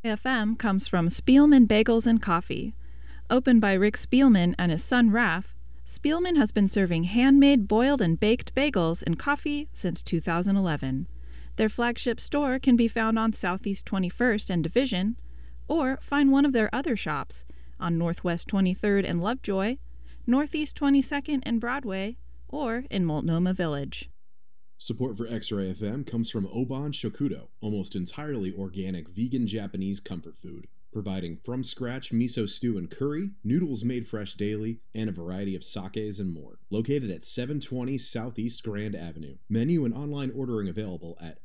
FM comes from Spielman Bagels and Coffee. Opened by Rick Spielman and his son Raph, Spielman has been serving handmade boiled and baked bagels and coffee since 2011. Their flagship store can be found on Southeast 21st and Division, or find one of their other shops on Northwest 23rd and Lovejoy, Northeast 22nd and Broadway, or in Multnomah Village. Support for X-Ray FM comes from Oban Shokudo, almost entirely organic vegan Japanese comfort food, providing from-scratch miso stew and curry, noodles made fresh daily, and a variety of sakes and more. Located at 720 Southeast Grand Avenue. Menu and online ordering available at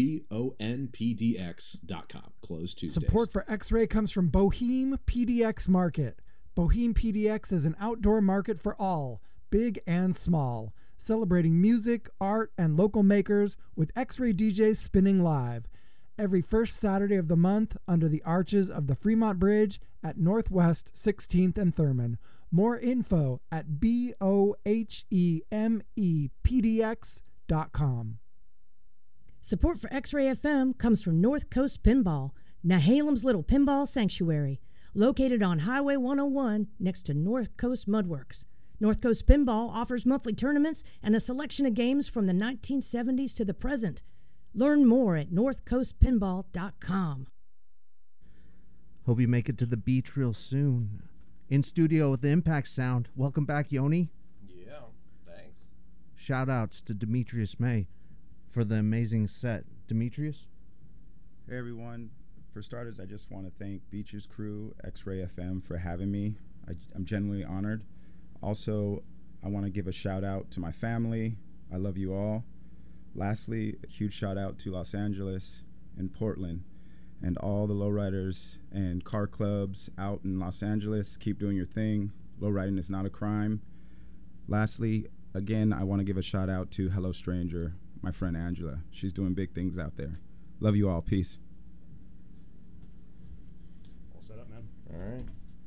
obonpdx.com. Closed Tuesdays. Support for X-Ray comes from Boheme PDX Market. Boheme PDX is an outdoor market for all, big and small, celebrating music, art, and local makers with X-Ray DJs spinning live every first Saturday of the month under the arches of the Fremont Bridge at Northwest 16th and Thurman. More info at bohemepdx.com. Support for X-Ray FM comes from North Coast Pinball, Nehalem's little pinball sanctuary, located on Highway 101 next to North Coast Mudworks. North Coast Pinball offers monthly tournaments and a selection of games from the 1970s to the present. Learn more at northcoastpinball.com. Hope you make it to the beach real soon. In studio with the Impact Sound, welcome back, Yoni. Yeah, thanks. Shout-outs to Demetrius May for the amazing set. Demetrius? Hey, everyone. For starters, I just want to thank Beach's crew, X-Ray FM, for having me. I'm genuinely honored. Also, I want to give a shout-out to my family. I love you all. Lastly, a huge shout-out to Los Angeles and Portland and all the lowriders and car clubs out in Los Angeles. Keep doing your thing. Lowriding is not a crime. Lastly, again, I want to give a shout-out to Hello Stranger, my friend Angela. She's doing big things out there. Love you all. Peace. All set up, man. All right.